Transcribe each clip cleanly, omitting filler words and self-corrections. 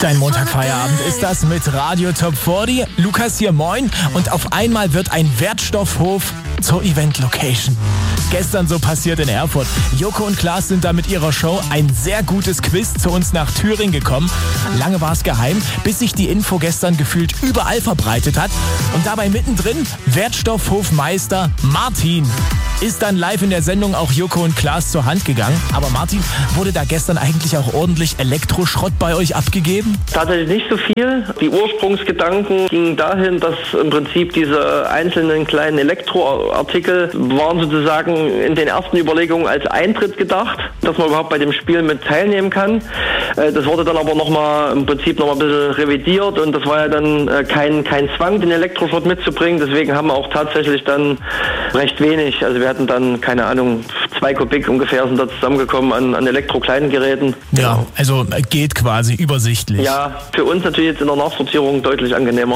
Dein Montagfeierabend ist das mit Radio Top 40. Lukas hier, moin. Und auf einmal wird ein Wertstoffhof zur Event-Location. Gestern so passiert in Erfurt. Joko und Klaas sind da mit ihrer Show ein sehr gutes Quiz zu uns nach Thüringen gekommen. Lange war es geheim, bis sich die Info gestern gefühlt überall verbreitet hat. Und dabei mittendrin Wertstoffhofmeister Martin. Ist dann live in der Sendung auch Joko und Klaas zur Hand gegangen. Aber Martin, wurde da gestern eigentlich auch ordentlich Elektroschrott bei euch abgegeben? Tatsächlich nicht so viel. Die Ursprungsgedanken gingen dahin, dass im Prinzip diese einzelnen kleinen Elektroartikel waren sozusagen in den ersten Überlegungen als Eintritt gedacht, dass man überhaupt bei dem Spiel mit teilnehmen kann. Das wurde dann aber im Prinzip noch mal ein bisschen revidiert und das war ja dann kein Zwang, den Elektroschrott mitzubringen. Deswegen haben wir auch tatsächlich dann recht wenig. Also wir hatten dann, keine Ahnung, 2 Kubik ungefähr sind da zusammengekommen an Elektro-Kleingeräten. Ja, also geht quasi übersichtlich. Ja, für uns natürlich jetzt in der Nachsortierung deutlich angenehmer.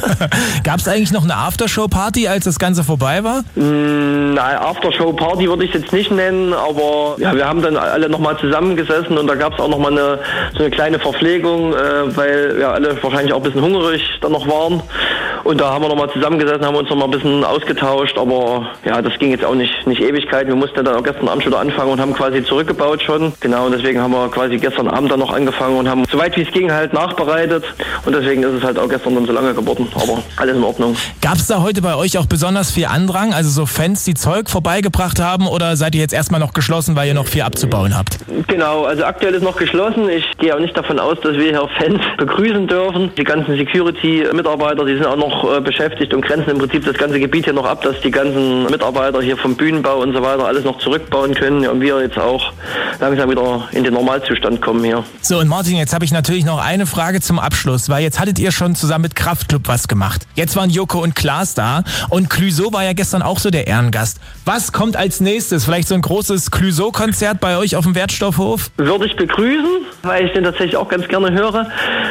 Gab es eigentlich noch eine Aftershow-Party, als das Ganze vorbei war? Nein, Aftershow-Party würde ich jetzt nicht nennen, aber ja, wir haben dann alle nochmal zusammengesessen und da gab es auch nochmal so eine kleine Verpflegung, weil ja alle wahrscheinlich auch ein bisschen hungrig dann noch waren. Und da haben wir nochmal zusammengesessen, haben uns nochmal ein bisschen ausgetauscht, aber ja, das ging jetzt auch nicht Ewigkeiten. Wir mussten dann auch gestern Abend schon wieder anfangen und haben quasi zurückgebaut schon. Genau, und deswegen haben wir quasi gestern Abend dann noch angefangen und haben soweit wie es ging halt nachbereitet. Und deswegen ist es halt auch gestern dann so lange geworden, aber alles in Ordnung. Gab es da heute bei euch auch besonders viel Andrang, also so Fans, die Zeug vorbeigebracht haben, oder seid ihr jetzt erstmal noch geschlossen, weil ihr noch viel abzubauen habt? Genau, also aktuell ist noch geschlossen. Ich gehe auch nicht davon aus, dass wir hier Fans begrüßen dürfen. Die ganzen Security-Mitarbeiter, die sind auch noch beschäftigt und grenzen im Prinzip das ganze Gebiet hier noch ab, dass die ganzen Mitarbeiter hier vom Bühnenbau und so weiter alles noch zurückbauen können und wir jetzt auch langsam wieder in den Normalzustand kommen hier. So, und Martin, jetzt habe ich natürlich noch eine Frage zum Abschluss, weil jetzt hattet ihr schon zusammen mit Kraftklub was gemacht. Jetzt waren Joko und Klaas da und Clouseau war ja gestern auch so der Ehrengast. Was kommt als nächstes? Vielleicht so ein großes Clouseau-Konzert bei euch auf dem Wertstoffhof? Würde ich begrüßen, weil ich den tatsächlich auch ganz gerne höre,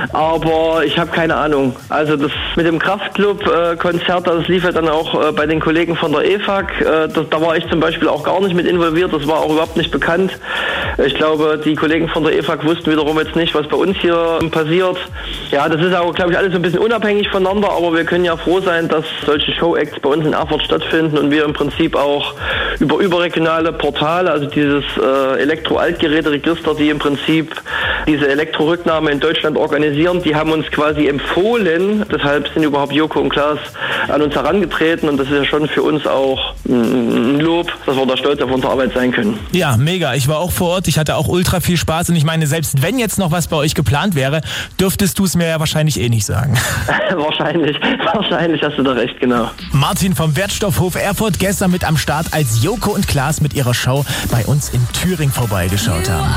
aber ich habe keine Ahnung. Also das mit dem Kraftklub-Konzert, das lief ja dann auch bei den Kollegen von der EFAG. Da war ich zum Beispiel auch gar nicht mit involviert, das war auch überhaupt nicht bekannt. Ich glaube, die Kollegen von der EFAG wussten wiederum jetzt nicht, was bei uns hier passiert. Ja, das ist auch, glaube ich, alles so ein bisschen unabhängig voneinander, aber wir können ja froh sein, dass solche Show-Acts bei uns in Erfurt stattfinden und wir im Prinzip auch über überregionale Portale, also dieses Elektro-Altgeräte-Register, die im Prinzip diese Elektrorücknahme in Deutschland organisieren, die haben uns quasi empfohlen. Deshalb sind überhaupt Joko und Klaas an uns herangetreten und das ist ja schon für uns auch ein Lob, dass wir da stolz auf unsere Arbeit sein können. Ja, mega. Ich war auch vor Ort. Ich hatte auch ultra viel Spaß und ich meine, selbst wenn jetzt noch was bei euch geplant wäre, dürftest du es mir ja wahrscheinlich eh nicht sagen. Wahrscheinlich hast du da recht, genau. Martin vom Wertstoffhof Erfurt gestern mit am Start, als Joko und Klaas mit ihrer Show bei uns in Thüringen vorbeigeschaut haben.